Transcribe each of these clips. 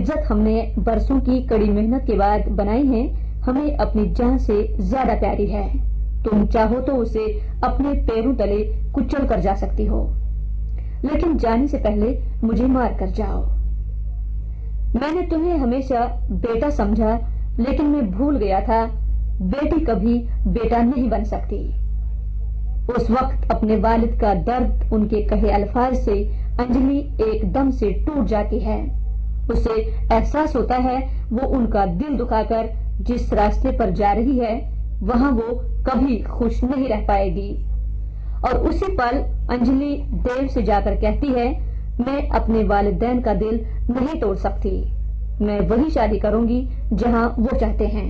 इज्जत हमने बरसों की कड़ी मेहनत के बाद बनाई है, हमें अपनी जान से ज्यादा प्यारी है। तुम चाहो तो उसे अपने पैरों तले कुचल कर जा सकती हो, लेकिन जाने से पहले मुझे मार कर जाओ। मैंने तुम्हें हमेशा बेटा समझा, लेकिन मैं भूल गया था बेटी कभी बेटा नहीं बन सकती। उस वक्त अपने वालिद का दर्द उनके कहे अल्फाज से अंजलि एकदम से टूट जाती है। उसे एहसास होता है वो उनका दिल दुखाकर जिस रास्ते पर जा रही है वहां वो कभी खुश नहीं रह पाएगी। और उसी पल अंजलि देव से जाकर कहती है, मैं अपने वालिदैन का दिल नहीं तोड़ सकती, मैं वही शादी करूंगी जहां वो चाहते हैं।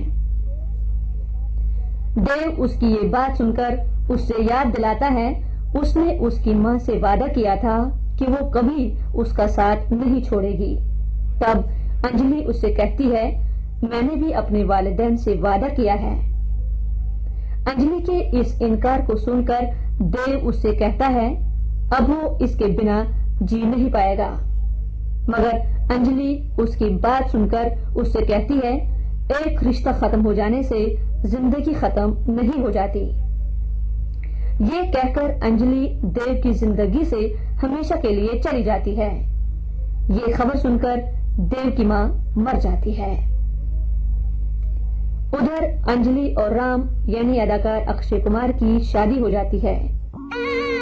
देव उसकी ये बात सुनकर उससे याद दिलाता है उसने उसकी मां से वादा किया था कि वो कभी उसका साथ नहीं छोड़ेगी। तब अंजलि उससे कहती है, मैंने भी अपने वालिदैन से वादा किया है। अंजलि के इस इनकार को सुनकर देव उससे कहता है अब वो इसके बिना जी नहीं पाएगा, मगर अंजलि उसकी बात सुनकर उससे कहती है, एक रिश्ता खत्म हो जाने से जिंदगी खत्म नहीं हो जाती। ये कहकर अंजलि देव की जिंदगी से हमेशा के लिए चली जाती है। ये खबर सुनकर देव की मां मर जाती है। उधर अंजलि और राम यानी अदाकार अक्षय कुमार की शादी हो जाती है।